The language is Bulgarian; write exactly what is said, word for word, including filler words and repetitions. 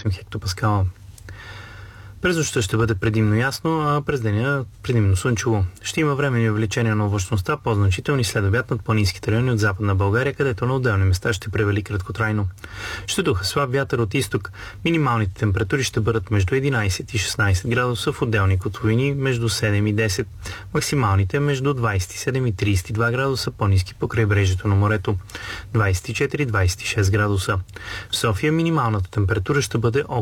осем хектопаскала. През нощта ще бъде предимно ясно, а през деня предимно слънчево. Ще има временни увеличения на облачността, по-значителни след обяд над планинските райони от Западна България, където на отделни места ще превали краткотрайно. Ще духа слаб вятър от изток. Минималните температури ще бъдат между единайсет и шестнайсет градуса, в отделни котловини между седем и десет. Максималните между двайсет и седем и трийсет и два градуса, по-ниски по крайбрежието на морето. двайсет и четири до двайсет и шест градуса. В София минималната температура ще бъде